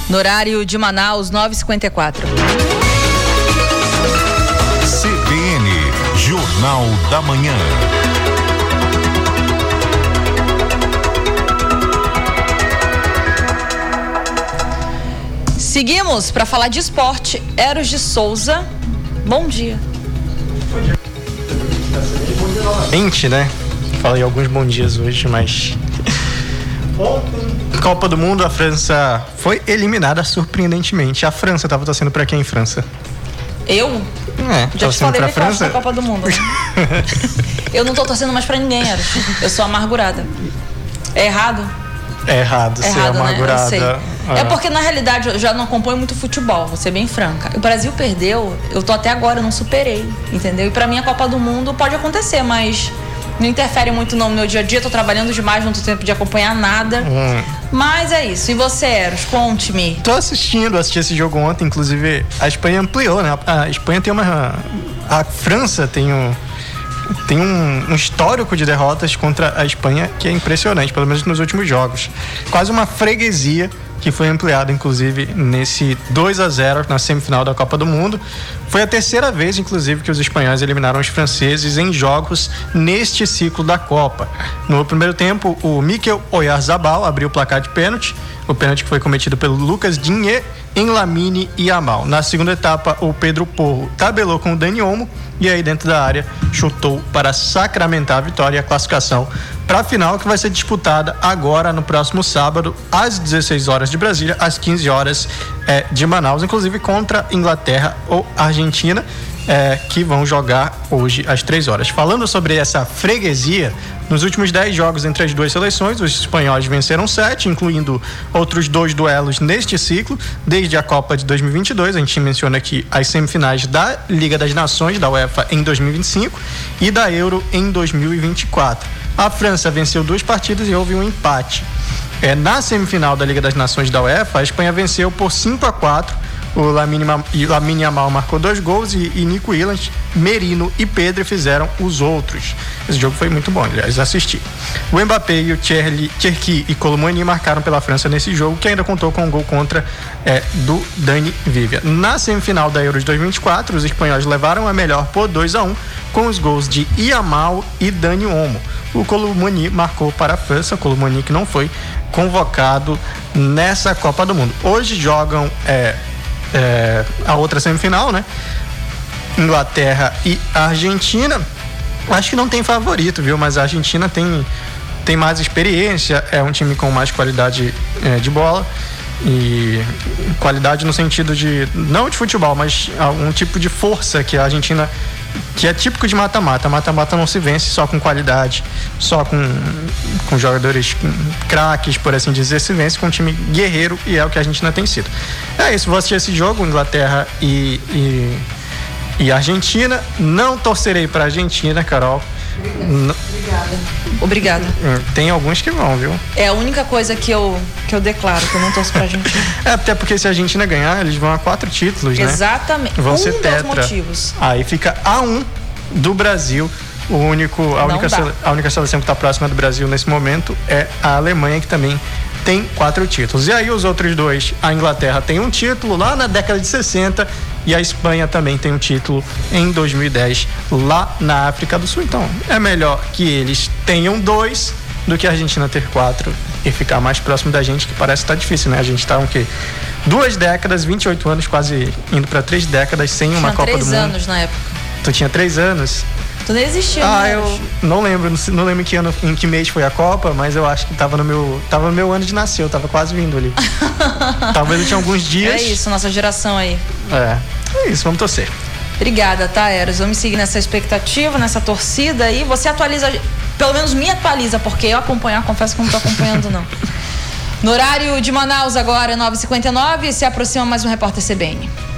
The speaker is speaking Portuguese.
No horário de Manaus, 9h54. CBN, Jornal da Manhã. Seguimos para falar de esporte. Eros de Souza, bom dia. Gente, né? Falei alguns bons dias hoje, mas Copa do Mundo, a França foi eliminada surpreendentemente. A França tava torcendo pra quem, França? Eu? Já te falei que eu na Copa do Mundo. Né? Eu não tô torcendo mais pra ninguém, Eros. Eu sou amargurada. É errado? É errado ser amargurada. Né? Eu sei. É porque na realidade eu já não acompanho muito futebol, vou ser bem franca. O Brasil perdeu, eu tô até agora, eu não superei, entendeu? E pra mim a Copa do Mundo pode acontecer, mas não interfere muito no meu dia a dia, tô trabalhando demais, não tô tempo de acompanhar nada. Mas é isso. E você, Eros, conte-me. Assisti esse jogo ontem, inclusive a Espanha ampliou, né? A Espanha tem a França tem um histórico de derrotas contra a Espanha que é impressionante, pelo menos nos últimos jogos. Quase uma freguesia que foi ampliada, inclusive, nesse 2-0 na semifinal da Copa do Mundo. Foi a terceira vez, inclusive, que os espanhóis eliminaram os franceses em jogos neste ciclo da Copa. No primeiro tempo, o Mikel Oyarzabal abriu o placar de pênalti. O pênalti que foi cometido pelo Lucas Digne em Lamine Yamal. Na segunda etapa, o Pedro Porro tabelou com o Dani Olmo e aí dentro da área chutou para sacramentar a vitória e a classificação para a final, que vai ser disputada agora no próximo sábado às 16 horas de Brasília, às 15 horas de Manaus, inclusive contra Inglaterra ou Argentina, que vão jogar hoje às 3 horas. Falando sobre essa freguesia, nos últimos 10 jogos entre as duas seleções, os espanhóis venceram 7, incluindo outros 2 duelos neste ciclo, desde a Copa de 2022, a gente menciona aqui as semifinais da Liga das Nações, da UEFA, em 2025 e da Euro em 2024. A França venceu 2 partidas e houve um empate. Na semifinal da Liga das Nações da UEFA, a Espanha venceu por 5-4. O Lamine Yamal marcou 2 gols e Nico Williams, Merino e Pedri fizeram os outros. Esse jogo foi muito bom, aliás, assisti. O Mbappé e o Cherki e Colomani marcaram pela França nesse jogo, que ainda contou com um gol contra do Dani Vivia. Na semifinal da Euro de 2024, os espanhóis levaram a melhor por 2-1, com os gols de Yamal e Dani Olmo. O Colomani marcou para a França, o Colomani que não foi convocado nessa Copa do Mundo. Hoje jogam a outra semifinal, né? Inglaterra e Argentina. Acho que não tem favorito, viu? Mas a Argentina tem mais experiência, é um time com mais qualidade de bola. E qualidade no sentido de, não de futebol, mas um tipo de força que a Argentina, que é típico de mata-mata. Mata-mata não se vence só com qualidade, só com jogadores craques, por assim dizer, se vence com um time guerreiro, e é o que a Argentina tem sido. É isso, vou assistir esse jogo, Inglaterra e Argentina. Não torcerei pra Argentina, Carol. Obrigada. Tem alguns que vão, viu? É a única coisa que eu declaro, que eu não torço pra Argentina. Até porque se a Argentina ganhar, eles vão a 4 títulos, né? Exatamente. Vão ser tetra. Dos motivos. Aí fica a 1 do Brasil. A única seleção que está próxima do Brasil nesse momento é a Alemanha, que também tem 4 títulos. E aí os outros 2, a Inglaterra tem um título lá na década de 60 e a Espanha também tem um título em 2010 lá na África do Sul. Então é melhor que eles tenham 2 do que a Argentina ter 4 e ficar mais próximo da gente, que parece que tá difícil, né? A gente tá 2 décadas, 28 anos, quase indo para 3 décadas sem uma Copa do Mundo. Tinha 3 anos na época. Tu tinha 3 anos? Tu nem existia, né? Eu não lembro em que mês foi a Copa, mas eu acho que tava no meu ano de nascer, eu tava quase vindo ali. Talvez eu tinha alguns dias. É isso, nossa geração aí. É isso, vamos torcer. Obrigada, tá, Eros? Vamos seguir nessa expectativa, nessa torcida aí. Você atualiza, pelo menos me atualiza, porque eu confesso que não tô acompanhando, não. No horário de Manaus agora, 9h59, se aproxima mais um repórter CBN.